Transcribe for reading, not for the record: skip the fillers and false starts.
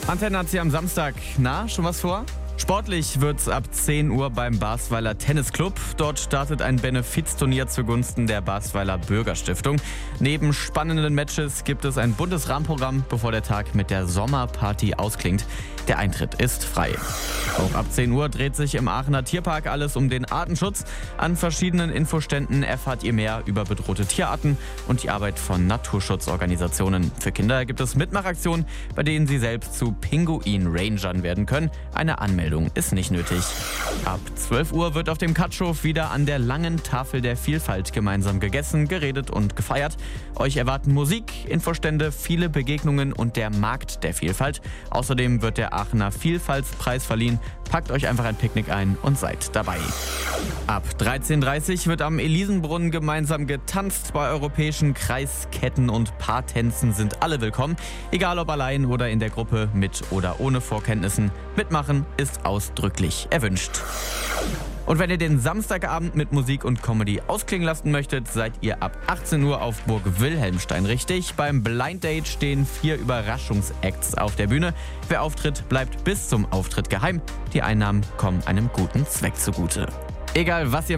Antenne hat sie am Samstag. Na, schon was vor? Sportlich wird's ab 10 Uhr beim Basweiler Tennisclub. Dort startet ein Benefizturnier zugunsten der Basweiler Bürgerstiftung. Neben spannenden Matches gibt es ein buntes Rahmenprogramm, bevor der Tag mit der Sommerparty ausklingt. Der Eintritt ist frei. Auch ab 10 Uhr dreht sich im Aachener Tierpark alles um den Artenschutz. An verschiedenen Infoständen erfahrt ihr mehr über bedrohte Tierarten und die Arbeit von Naturschutzorganisationen. Für Kinder gibt es Mitmachaktionen, bei denen sie selbst zu Pinguin-Rangern werden können. Eine Anmeldung ist nicht nötig. Ab 12 Uhr wird auf dem Katschhof wieder an der langen Tafel der Vielfalt gemeinsam gegessen, geredet und gefeiert. Euch erwarten Musik, Infostände, viele Begegnungen und der Markt der Vielfalt. Außerdem wird der Aachener Vielfaltspreis verliehen. Packt euch einfach ein Picknick ein und seid dabei. Ab 13:30 Uhr wird am Elisenbrunnen gemeinsam getanzt. Bei europäischen Kreisketten und Paartänzen sind alle willkommen. Egal ob allein oder in der Gruppe, mit oder ohne Vorkenntnissen. Mitmachen ist ausdrücklich erwünscht. Und wenn ihr den Samstagabend mit Musik und Comedy ausklingen lassen möchtet, seid ihr ab 18 Uhr auf Burg Wilhelmstein richtig. Beim Blind Date stehen 4 Überraschungsacts auf der Bühne. Wer auftritt, bleibt bis zum Auftritt geheim. Die Einnahmen kommen einem guten Zweck zugute. Egal was ihr